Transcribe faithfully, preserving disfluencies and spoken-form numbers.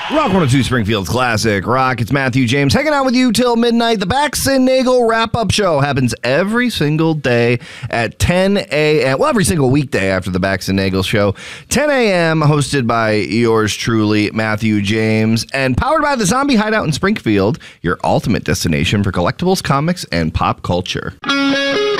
Rock one oh two Springfield's Classic Rock. It's Matthew James hanging out with you till midnight. The Bax and Nagel wrap-up show happens every single day at ten a.m. Well, every single weekday after the Bax and Nagel show. ten a.m. hosted by yours truly, Matthew James, and powered by the Zombie Hideout in Springfield, your ultimate destination for collectibles, comics, and pop culture.